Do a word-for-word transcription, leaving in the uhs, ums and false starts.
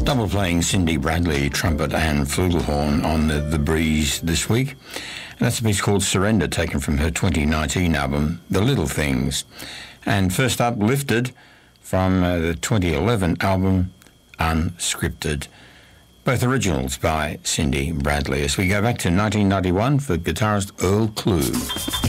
Double playing Cindy Bradley, trumpet and flugelhorn on the, the Breeze this week. And that's a piece called Surrender, taken from her twenty nineteen album, The Little Things. And first up, Lifted, from uh, the twenty eleven album, Unscripted. Both originals by Cindy Bradley. As we go back to nineteen ninety-one for guitarist Earl Klugh.